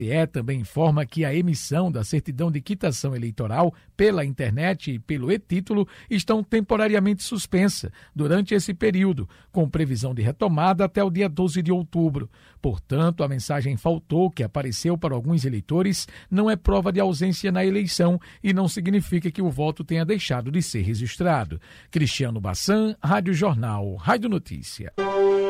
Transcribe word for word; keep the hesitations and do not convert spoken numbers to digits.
T S E também informa que a emissão da certidão de quitação eleitoral pela internet e pelo e-título estão temporariamente suspensa durante esse período, com previsão de retomada até o dia doze de outubro. Portanto, a mensagem faltou que apareceu para alguns eleitores não é prova de ausência na eleição e não significa que o voto tenha deixado de ser registrado. Cristiano Bassan, Rádio Jornal, Rádio Notícia.